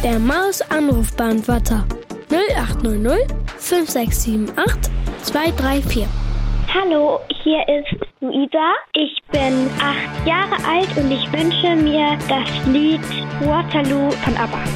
Der Maus-Anrufbeantworter 0800 5678 234. Hallo, hier ist Luisa. Ich bin 8 Jahre alt und ich wünsche mir das Lied Waterloo von ABBA.